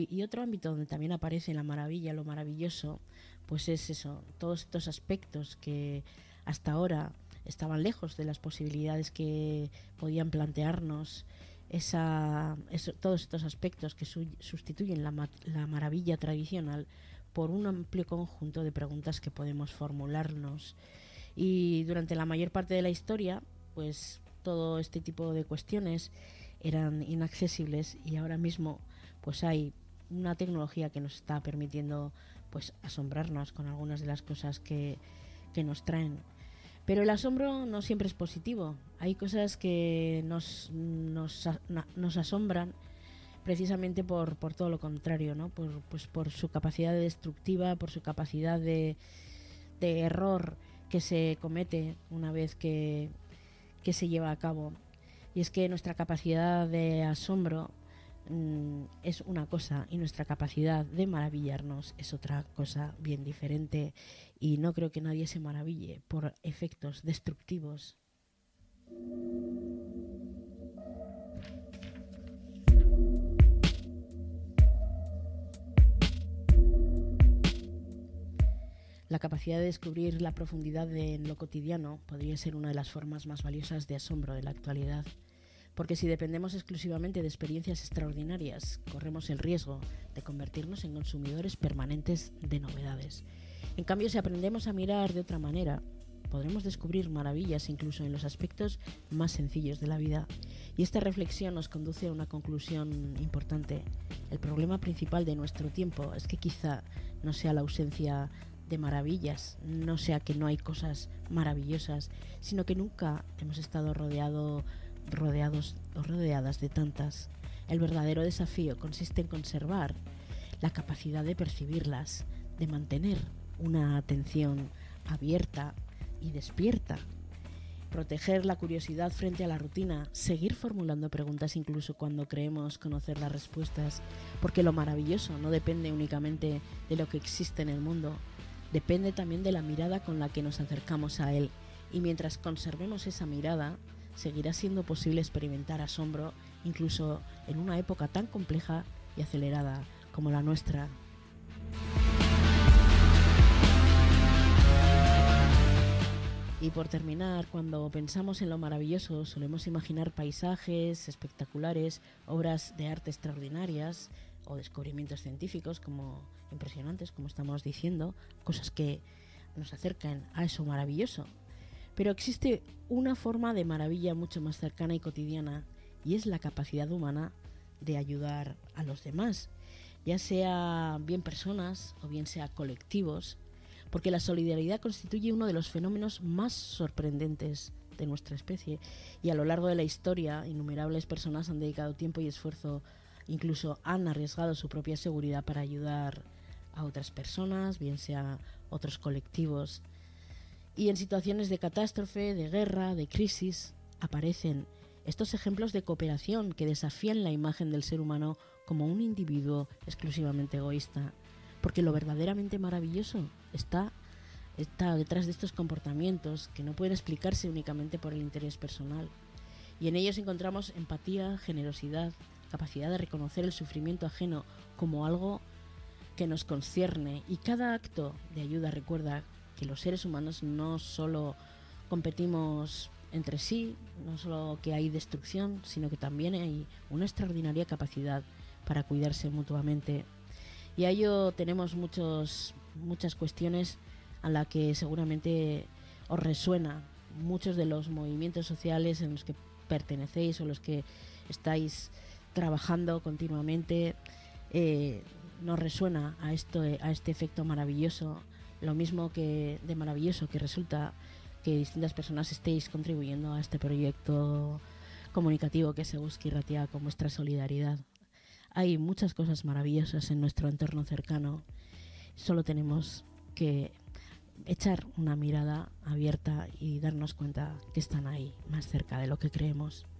Y otro ámbito donde también aparece la maravilla, lo maravilloso, pues es eso, todos estos aspectos que hasta ahora estaban lejos de las posibilidades que podían plantearnos, todos estos aspectos que sustituyen la maravilla tradicional por un amplio conjunto de preguntas que podemos formularnos. Y durante la mayor parte de la historia, pues todo este tipo de cuestiones eran inaccesibles, y ahora mismo pues hay una tecnología que nos está permitiendo pues asombrarnos con algunas de las cosas que nos traen. Pero el asombro no siempre es positivo. Hay cosas que nos asombran precisamente por todo lo contrario, ¿no? Por su capacidad destructiva, por su capacidad de error que se comete una vez que se lleva a cabo. Y es que nuestra capacidad de asombro es una cosa, y nuestra capacidad de maravillarnos es otra cosa bien diferente, y no creo que nadie se maraville por efectos destructivos. La capacidad de descubrir la profundidad de lo cotidiano podría ser una de las formas más valiosas de asombro de la actualidad. Porque si dependemos exclusivamente de experiencias extraordinarias, corremos el riesgo de convertirnos en consumidores permanentes de novedades. En cambio, si aprendemos a mirar de otra manera, podremos descubrir maravillas incluso en los aspectos más sencillos de la vida. Y esta reflexión nos conduce a una conclusión importante. El problema principal de nuestro tiempo es que quizá no sea la ausencia de maravillas, no sea que no hay cosas maravillosas, sino que nunca hemos estado rodeados o rodeadas de tantas. El verdadero desafío consiste en conservar la capacidad de percibirlas, de mantener una atención abierta y despierta, proteger la curiosidad frente a la rutina, seguir formulando preguntas incluso cuando creemos conocer las respuestas, porque lo maravilloso no depende únicamente de lo que existe en el mundo, depende también de la mirada con la que nos acercamos a él, y mientras conservemos esa mirada, seguirá siendo posible experimentar asombro incluso en una época tan compleja y acelerada como la nuestra. Y por terminar, cuando pensamos en lo maravilloso, solemos imaginar paisajes espectaculares, obras de arte extraordinarias o descubrimientos científicos como impresionantes, como estamos diciendo, cosas que nos acercan a eso maravilloso. Pero existe una forma de maravilla mucho más cercana y cotidiana, y es la capacidad humana de ayudar a los demás, ya sea bien personas o bien sea colectivos, porque la solidaridad constituye uno de los fenómenos más sorprendentes de nuestra especie, y a lo largo de la historia innumerables personas han dedicado tiempo y esfuerzo, incluso han arriesgado su propia seguridad para ayudar a otras personas, bien sea otros colectivos. Y en situaciones de catástrofe, de guerra, de crisis, aparecen estos ejemplos de cooperación que desafían la imagen del ser humano como un individuo exclusivamente egoísta. Porque lo verdaderamente maravilloso está detrás de estos comportamientos que no pueden explicarse únicamente por el interés personal. Y en ellos encontramos empatía, generosidad, capacidad de reconocer el sufrimiento ajeno como algo que nos concierne. Y cada acto de ayuda recuerda que los seres humanos no solo competimos entre sí, no solo que hay destrucción, sino que también hay una extraordinaria capacidad para cuidarse mutuamente. Y a ello tenemos muchas cuestiones a las que seguramente os resuena. Muchos de los movimientos sociales en los que pertenecéis o los que estáis trabajando continuamente, nos resuena a este efecto maravilloso, lo mismo que de maravilloso que resulta que distintas personas estéis contribuyendo a este proyecto comunicativo que es Eguzki Irratia con vuestra solidaridad. Hay muchas cosas maravillosas en nuestro entorno cercano, solo tenemos que echar una mirada abierta y darnos cuenta que están ahí, más cerca de lo que creemos.